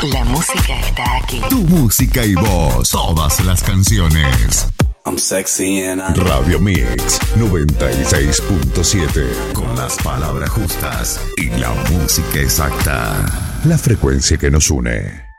La música está aquí. Tu música y voz. Todas las canciones. I'm sexy and Radio Mix 96.7. Con las palabras justas y la música exacta. La frecuencia que nos une.